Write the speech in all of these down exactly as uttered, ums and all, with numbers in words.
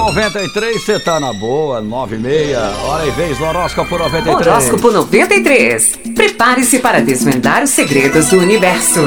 noventa e três, você tá na boa, nove e meia. Hora e vez do Horóscopo noventa e três. Horóscopo noventa e três. Prepare-se para desvendar os segredos do universo.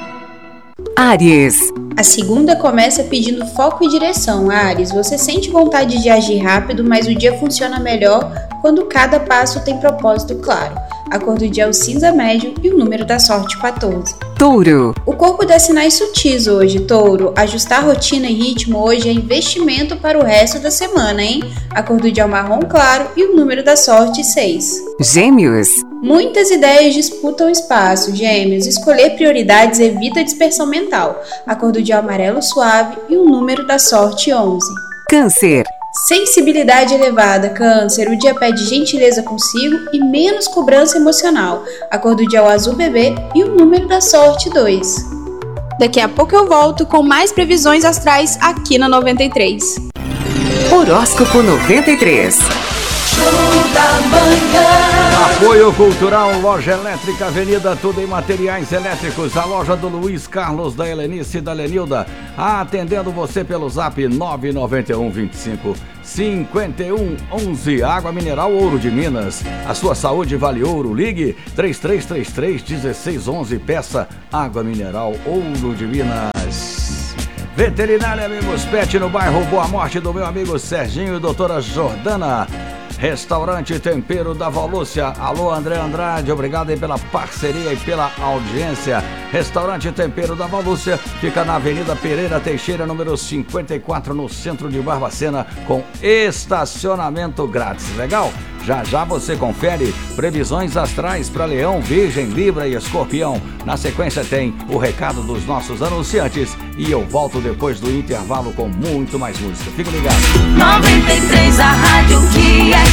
Áries. A segunda começa pedindo foco e direção. Áries, você sente vontade de agir rápido, mas o dia funciona melhor quando cada passo tem propósito claro. A cor do dia é o cinza médio e o número da sorte quatorze. Touro. O corpo dá sinais sutis hoje, Touro. Ajustar rotina e ritmo hoje é investimento para o resto da semana, hein? A cor do dia é o marrom claro e o número da sorte seis. Gêmeos. Muitas ideias disputam espaço, Gêmeos. Escolher prioridades evita dispersão mental. A cor do dia é o amarelo suave e o número da sorte onze. Câncer. Sensibilidade elevada, Câncer. O dia pede gentileza consigo e menos cobrança emocional. A cor do dia é o azul bebê e o número da sorte dois. Daqui a pouco eu volto com mais previsões astrais aqui na noventa e três. Horóscopo noventa e três. Show da manhã. Apoio Cultural, Loja Elétrica, Avenida Tudo em Materiais Elétricos, a loja do Luiz Carlos, da Helenice e da Lenilda, atendendo você pelo zap nove nove um, vinte e cinco, cinquenta e um onze. Água Mineral Ouro de Minas, a sua saúde vale ouro. Ligue três três três três, um seis um um, peça Água Mineral Ouro de Minas. Veterinária Amigos Pet no bairro Boa Morte, do meu amigo Serginho e doutora Jordana. Restaurante Tempero da Valúcia. Alô, André Andrade, obrigado aí pela parceria e pela audiência. Restaurante Tempero da Valúcia fica na Avenida Pereira Teixeira, número cinquenta e quatro, no centro de Barbacena, com estacionamento grátis. Legal? Já já você confere previsões astrais para Leão, Virgem, Libra e Escorpião. Na sequência tem o recado dos nossos anunciantes e eu volto depois do intervalo com muito mais música. Fica ligado. noventa e três, a rádio que é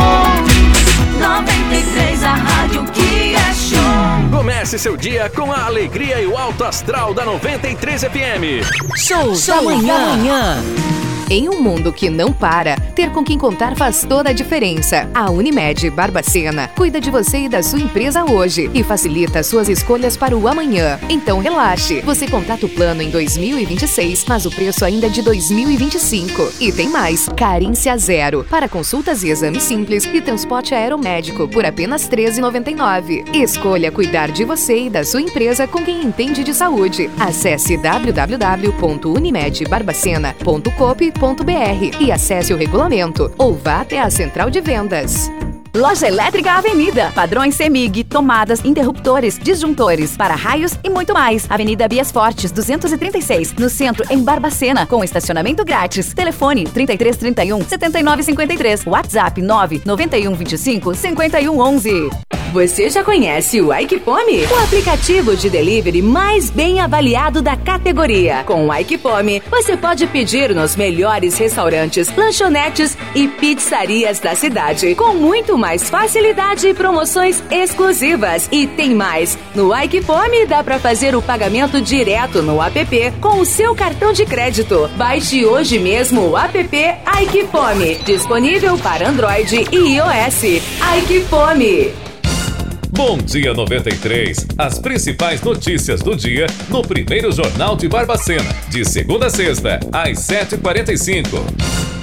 show. noventa e três, a rádio que é show. Comece seu dia com a alegria e o alto astral da noventa e três F M. Show, Show da manhã. Da manhã. Em um mundo que não para, ter com quem contar faz toda a diferença. A Unimed Barbacena cuida de você e da sua empresa hoje e facilita suas escolhas para o amanhã. Então relaxe, você contrata o plano em dois mil e vinte e seis, mas o preço ainda é de dois mil e vinte e cinco. E tem mais, carência zero, para consultas e exames simples e transporte aeromédico por apenas treze reais e noventa e nove centavos. Escolha cuidar de você e da sua empresa com quem entende de saúde. Acesse w w w ponto unimed barbacena ponto coop ponto b r e acesse o regulamento ou vá até a central de vendas. Loja Elétrica Avenida. Padrões CEMIG, tomadas, interruptores, disjuntores, para-raios e muito mais. Avenida Bias Fortes, duzentos e trinta e seis, no centro, em Barbacena, com estacionamento grátis. Telefone trinta e três, trinta e um, setenta e nove, cinquenta e três. WhatsApp nove nove um, vinte e cinco, cinquenta e um onze. Você já conhece o Aikipome? O aplicativo de delivery mais bem avaliado da categoria. Com o Aikipome, você pode pedir nos melhores restaurantes, lanchonetes e pizzarias da cidade, com muito mais facilidade e promoções exclusivas. E tem mais! No Aikipome dá para fazer o pagamento direto no app com o seu cartão de crédito. Baixe hoje mesmo o app Aikipome, disponível para Android e iOS. Aikipome. Bom dia noventa e três. As principais notícias do dia no primeiro Jornal de Barbacena, de segunda a sexta, às sete e quarenta e cinco.